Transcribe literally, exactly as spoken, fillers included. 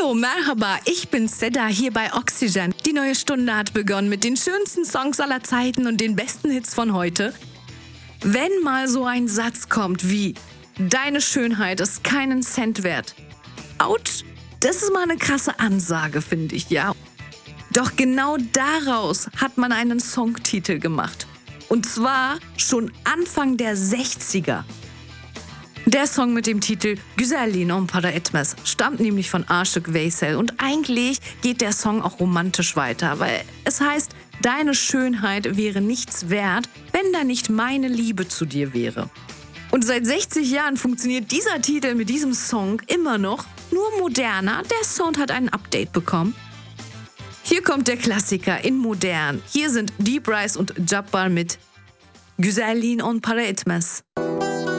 Hallo, merhaba, ich bin Seda hier bei Oxygen. Die neue Stunde hat begonnen mit den schönsten Songs aller Zeiten und den besten Hits von heute. Wenn mal so ein Satz kommt wie „Deine Schönheit ist keinen Cent wert“. Autsch, das ist mal eine krasse Ansage, finde ich, ja. Doch genau daraus hat man einen Songtitel gemacht. Und zwar schon Anfang der sechziger. Der Song mit dem Titel Güzelliğin on para etmez stammt nämlich von Aşık Veysel und eigentlich geht der Song auch romantisch weiter, weil es heißt, deine Schönheit wäre nichts wert, wenn da nicht meine Liebe zu dir wäre. Und seit sechzig Jahren funktioniert dieser Titel mit diesem Song immer noch, nur moderner, der Sound hat ein Update bekommen. Hier kommt der Klassiker in modern. Hier sind Deep Rise und Jabbar mit Güzelliğin on para etmez.